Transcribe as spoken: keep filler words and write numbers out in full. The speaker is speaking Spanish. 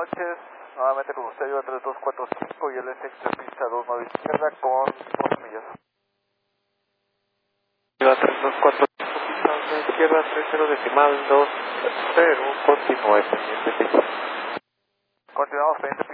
noches. Nuevamente con usted, yo tres dos cuatro cinco y el S X pista dos nueve izquierda con dos millas. Iba tres dos cuatro cinco, pista dos izquierda, tres cero decimal dos cero, continúe pendiente. Continuamos pendiente.